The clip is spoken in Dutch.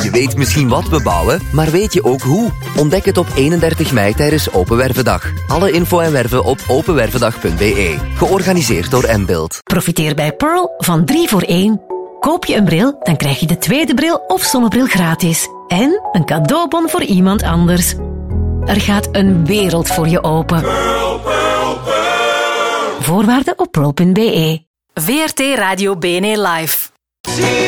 Je weet misschien wat we bouwen, maar weet je ook hoe? Ontdek het op 31 mei tijdens Open Wervendag. Alle info en werven op openwervendag.be. Georganiseerd door Mbuild. Profiteer bij Pearl van 3 voor 1. Koop je een bril, dan krijg je de tweede bril of zonnebril gratis. En een cadeaubon voor iemand anders. Er gaat een wereld voor je open. Pearl, Pearl, Pearl. Voorwaarden op pearl.be. VRT Radio BNE Live.